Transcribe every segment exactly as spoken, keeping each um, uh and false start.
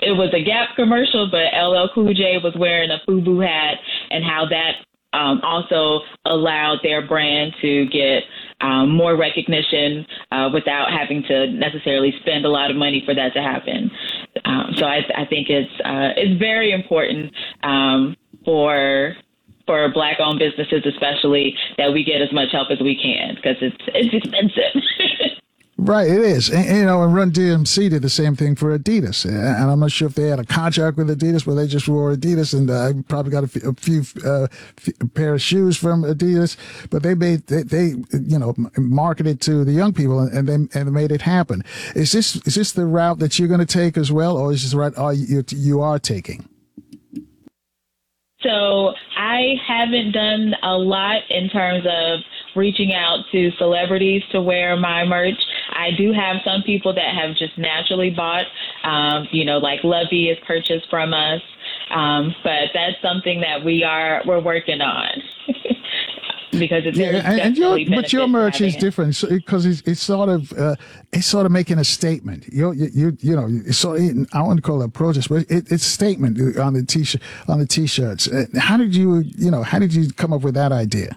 it was a Gap commercial, but L L Cool J was wearing a FUBU hat, and how that um, also allowed their brand to get um, more recognition uh, without having to necessarily spend a lot of money for that to happen. Um, so I, I think it's uh, it's very important um, for for Black-owned businesses, especially, that we get as much help as we can, because it's it's expensive. Right, it is. And, you know, and Run D M C did the same thing for Adidas. And I'm not sure if they had a contract with Adidas where they just wore Adidas, and I uh, probably got a few, a few uh, f- pair of shoes from Adidas, but they made, they, they, you know, marketed to the young people, and they, and they made it happen. Is this, is this the route that you're going to take as well, or is this the route are you, you are taking? So I haven't done a lot in terms of reaching out to celebrities to wear my merch. I do have some people that have just naturally bought, um, you know, like Lovey has purchased from us. Um, but that's something that we are, we're working on. Because it's yeah, and, and your, but your merch is it. different because it's, it's sort of uh, it's sort of making a statement. You you you, you know, it's sort of, I wouldn't call it a protest, but it, it's a statement on the t-shirt on the t-shirts. How did you you know how did you come up with that idea?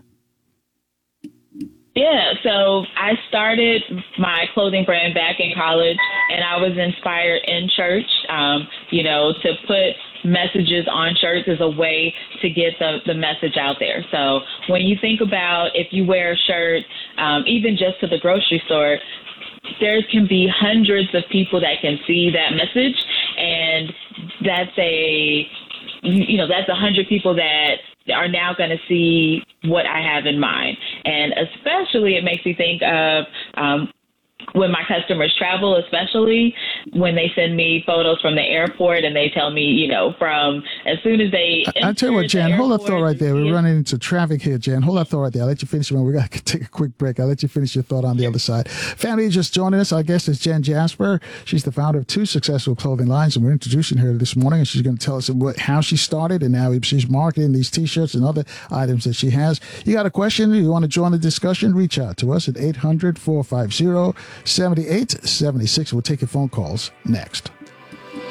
Yeah, so I started my clothing brand back in college, and I was inspired in church, um, you know, to put messages on shirts as a way to get the, the message out there. So when you think about if you wear a shirt, um, even just to the grocery store, there can be hundreds of people that can see that message, and that's a, you know, that's a hundred people that are now going to see what I have in mind. And especially it makes me think of um, when my customers travel, especially when they send me photos from the airport and they tell me, you know, from as soon as they I'll tell you what, Jan, hold that thought right there. We're running into traffic here, Jan. Hold that thought right there. I'll let you finish. We got to take a quick break. I'll let you finish your thought on the other side. Family just joining us. Our guest is Jen Jasper. She's the founder of two successful clothing lines, and we're introducing her this morning, and she's going to tell us what, how she started and now she's marketing these T-shirts and other items that she has. You got a question? You want to join the discussion? Reach out to us at eight hundred, four five zero, seven eight seven six. We'll take your phone calls next.